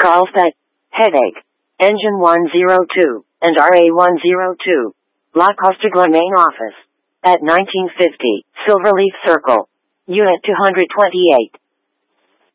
Carlsbad, Headache, Engine 102, and RA102. La Costagla Main Office. At 1950, Silverleaf Circle. Unit 228.